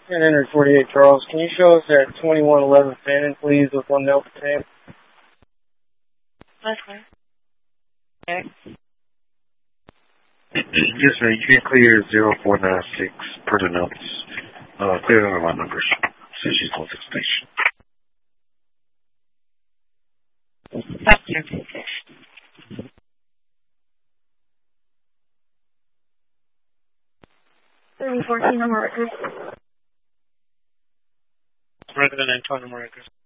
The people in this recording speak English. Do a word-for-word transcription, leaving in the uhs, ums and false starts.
ten forty-eight Charles, can you show us at twenty-one eleven Fannin, please, with one Delta tank? That's fine. Okay. Yes, sir. You can clear zero four nine six per the notes. Uh, clear all my numbers since she's on the station. thirty fourteen number records. Resident Antonio Marcus.